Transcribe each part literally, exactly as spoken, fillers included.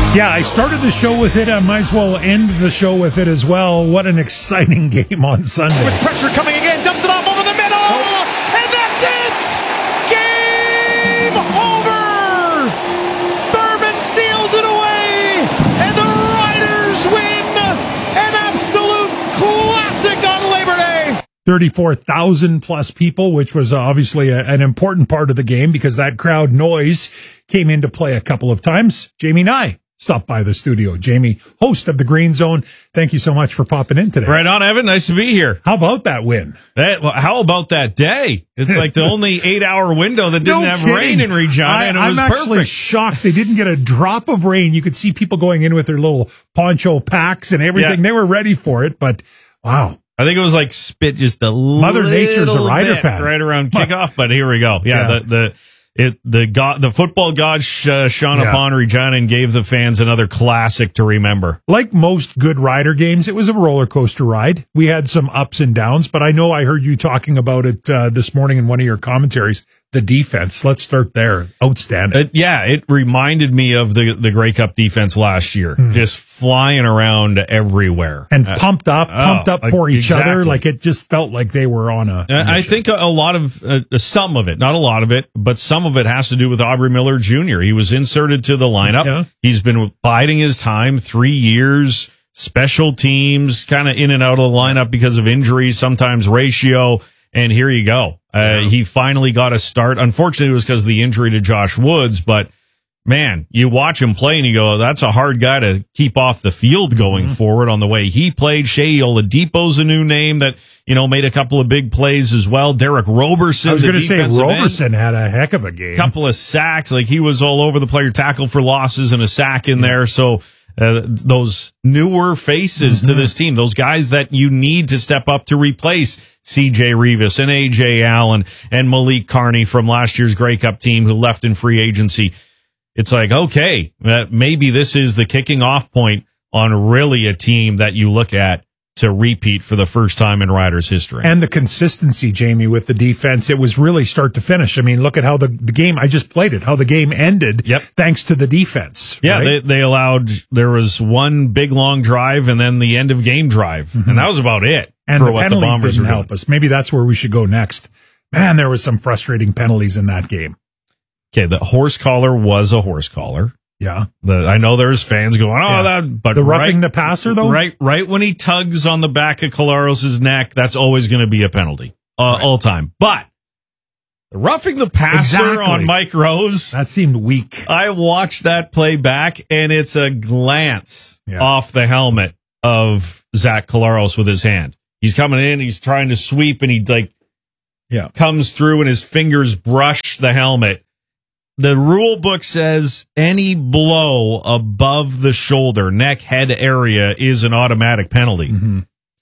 Yeah, I started the show with it. I might as well end the show with it as well. What an exciting game on Sunday. With pressure coming again, dumps it off over the middle, oh. and that's it! Game over! Thurman seals it away, and the Riders win! An absolute classic on Labor Day! thirty-four thousand plus people, which was obviously a, an important part of the game because that crowd noise came into play a couple of times. Jamie Nye stopped by the studio. Jamie, host of the Green Zone, thank you so much for popping in today. Right on, Evan. Nice to be here. How about that win? That, well, how about that day? It's like the only eight-hour window that didn't no have kidding. rain in Regina, I, and it I'm was actually perfect. shocked they didn't get a drop of rain. You could see people going in with their little poncho packs and everything. Yeah. They were ready for it, but wow. I think it was like spit just a Mother little Nature's a Rider bit fan. right around kickoff, but here we go. Yeah, Yeah. the the it the god the football god sh- uh, shone Yeah. upon Regina and gave the fans another classic to remember. Like most good Rider games, it was a roller coaster ride. We had some ups and downs, but I know I heard you talking about it uh, this morning in one of your commentaries. The defense. Let's start there. Outstanding. It, yeah, it reminded me of the the Grey Cup defense last year, Mm. just flying around everywhere and Uh, pumped up, pumped oh, up for like, each other. exactly. Like it just felt like they were on a. Uh, I mission. think a, a lot of uh, some of it, not a lot of it, but some of it has to do with Aubrey Miller Junior He was inserted to the lineup. Yeah. He's been biding his time, three years, special teams, kind of in and out of the lineup because of injuries, sometimes ratio. And here you go. Uh, Yeah. He finally got a start. Unfortunately, it was because of the injury to Josh Woods, but man, you watch him play and you go, that's a hard guy to keep off the field going Mm-hmm. forward on the way he played. Shea Oladipo's a new name that, you know, made a couple of big plays as well. Derek Roberson. I was the going to say defensive end, Roberson had a heck of a game. couple of sacks. Like he was all over the player, tackle for losses and a sack in there. So uh, those newer faces Mm-hmm. to this team, those guys that you need to step up to replace C J Revis and A J Allen and Malik Carney from last year's Grey Cup team who left in free agency. It's like, okay, uh, maybe this is the kicking off point on really a team that you look at to repeat for the first time in Riders history. And the consistency, Jamie, with the defense, it was really start to finish. I mean, look at how the, the game, I just played it, how the game ended Yep. thanks to the defense. Yeah, right? they, they allowed, there was one big long drive and then the end of game drive. And that was about it and for the what the penalties Bombers didn't were help doing. us. Maybe that's where we should go next. Man, there was some frustrating penalties in that game. Okay, the horse collar was a horse collar. Yeah. The, I know there's fans going, oh, Yeah. that, but The roughing right, the passer, though? Right, right when he tugs on the back of Collaros' neck, that's always going to be a penalty, uh, Right. all time. But the roughing the passer Exactly. on Mike Rose, That seemed weak. I watched that play back, and it's a glance Yeah. off the helmet of Zach Collaros with his hand. He's coming in, he's trying to sweep, and he like Yeah. comes through, and his fingers brush the helmet. The rule book says any blow above the shoulder, neck, head area is an automatic penalty. Mm-hmm.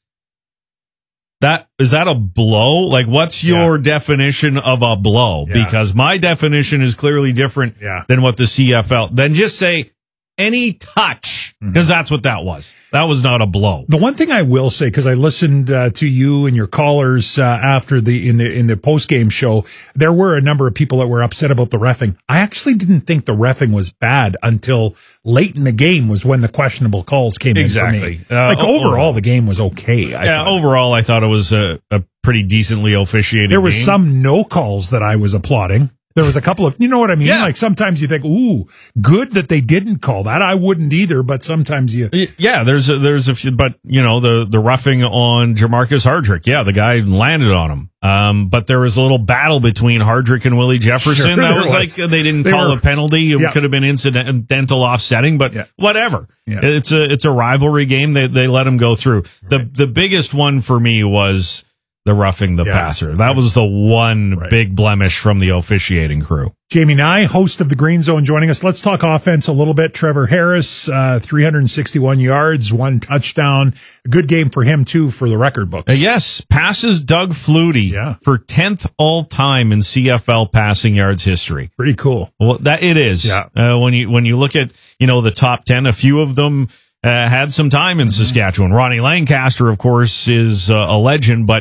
That is that a blow? Like, what's your definition of a blow? Yeah. Because my definition is clearly different Yeah. than what the C F L. Then just say any touch, because Mm-hmm. that's what that was. That was not a blow. The one thing I will say, because I listened uh, to you and your callers uh, after the in the in the post game show, there were a number of people that were upset about the reffing. I actually didn't think the reffing was bad until late in the game was when the questionable calls came Exactly. in for me. Uh, like overall, overall. the game was okay. I yeah, thought. overall, I thought it was a, a pretty decently officiated There was game. some no calls that I was applauding. There was a couple of, you know what I mean? Yeah. Like sometimes you think, ooh, good that they didn't call that. I wouldn't either, but sometimes you. Yeah, there's a, there's a few, but you know, the, the roughing on Jamarcus Hardrick. Yeah, the guy landed on him. Um, but there was a little battle between Hardrick and Willie Jefferson. Sure, that there was, was. like, they didn't They call were- a penalty. It Yeah. could have been incidental offsetting, but Yeah. whatever. Yeah. It's a, it's a rivalry game. They, they let him go through. The, the biggest one for me was the roughing the Yeah. passer. That was the one Right. big blemish from the officiating crew. Jamie Nye, host of the Green Zone, joining us. Let's talk offense a little bit. Trevor Harris, uh, three hundred sixty-one yards, one touchdown. A good game for him, too, for the record books. Uh, yes, passes Doug Flutie Yeah. for tenth all time in C F L passing yards history. Pretty cool. Well, that it is. Yeah. Uh, when you when you look at you know the top ten, a few of them uh, had some time in Mm-hmm. Saskatchewan. Ronnie Lancaster, of course, is uh, a legend, but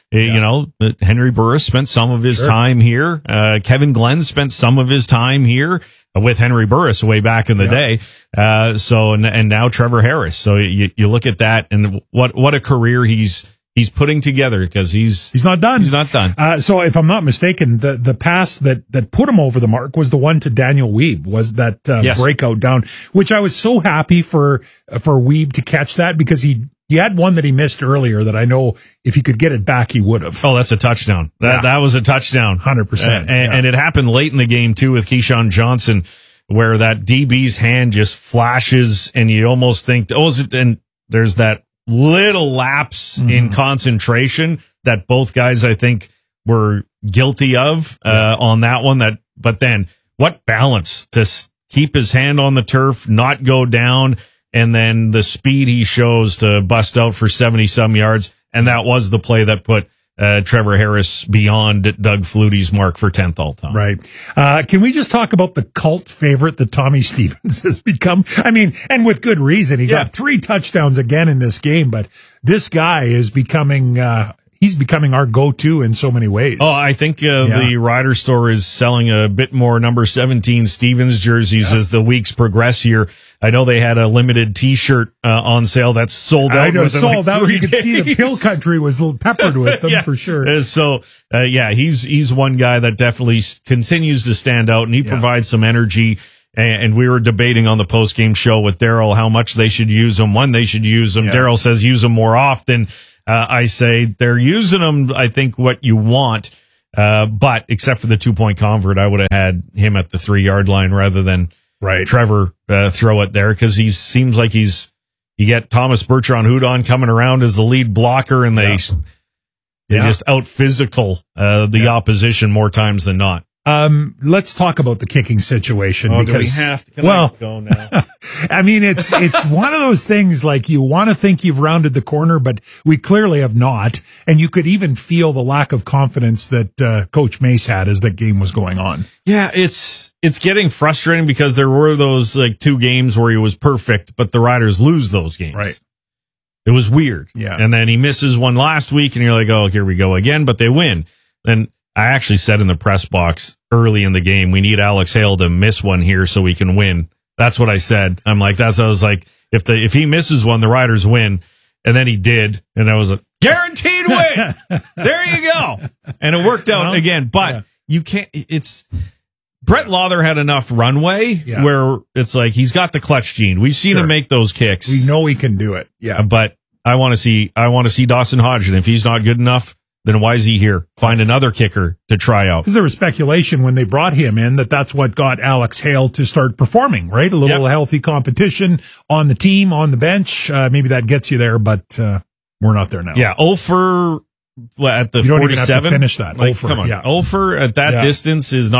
Uh, You know, uh, Henry Burris spent some of his Sure. time here. Uh, Kevin Glenn spent some of his time here with Henry Burris way back in the Yeah. day. Uh, so, and, and now Trevor Harris. So you, you look at that and what, what a career he's, he's putting together because he's, He's not done. he's not done. Uh, so if I'm not mistaken, the, the pass that, that put him over the mark was the one to Daniel Weeb, was that uh, Yes. breakout down, which I was so happy for, for Weeb to catch that because he, he had one that he missed earlier that I know if he could get it back, he would have. Oh, that's a touchdown. That Yeah. that was a touchdown. one hundred percent. Uh, and, yeah. and it happened late in the game too with Keyshawn Johnson, where that D B's hand just flashes and you almost think, oh, is it? And there's that little lapse Mm-hmm. in concentration that both guys, I think, were guilty of, uh, on that one. That, but then what balance to s- keep his hand on the turf, not go down, and then the speed he shows to bust out for seventy some yards. And that was the play that put uh, Trevor Harris beyond Doug Flutie's mark for tenth all time. Right. Uh, can we just talk about the cult favorite that Tommy Stevens has become? I mean, and with good reason. He Yeah. got three touchdowns again in this game, but this guy is becoming, uh, he's becoming our go-to in so many ways. Oh, I think uh, Yeah. the Rider store is selling a bit more number seventeen Stevens jerseys as the weeks progress here. I know they had a limited T-shirt uh, on sale that's sold out. I know, within, sold like, out. three You could see the days. Pill Country was a little peppered with them Yeah. for sure. Uh, so, uh, yeah, he's he's one guy that definitely s- continues to stand out, and he Yeah. provides some energy. And, and we were debating on the post game show with Daryl how much they should use him, when they should use him. Yeah. Daryl says use him more often. Uh, I say they're using him, I think, what you want. Uh, but except for the two point convert, I would have had him at the three yard line rather than Right. Trevor uh, throw it there because he seems like he's, you get Thomas Bertrand Houdon coming around as the lead blocker and they, Yeah. they Yeah. just out physical uh, the Yeah. opposition more times than not. Um, let's talk about the kicking situation Oh, do we because, have to- can well, I go now? I mean, it's, it's one of those things like you want to think you've rounded the corner, but we clearly have not. And you could even feel the lack of confidence that, uh, Coach Mace had as the game was going on. Yeah, it's it's getting frustrating because there were those like two games where he was perfect, but the Riders lose those games. Right. It was weird. Yeah. And then he misses one last week and you're like, oh, here we go again, but they win. Then I actually said in the press box early in the game, we need Alex Hale to miss one here so we can win. That's what I said. I'm like, that's, I was like, if the, if he misses one, the Riders win. And then he did. And I was like, guaranteed win. There you go. And it worked out Well, again, but yeah. you can't, it's, Brett Lawther had enough runway Yeah. where it's like, he's got the clutch gene. We've seen Sure. him make those kicks. We know he can do it. Yeah. But I want to see, I want to see Dawson Hodgson. If he's not good enough, then why is he here? Find another kicker to try out. Because there was speculation when they brought him in that that's what got Alex Hale to start performing, right? A little Yep. healthy competition on the team, on the bench. Uh, maybe that gets you there, but uh, we're not there now. Yeah, Ofer at the You don't even have to forty-seven. finish that. Like, Ofer, come on, yeah. Ofer at that Yeah. distance is not.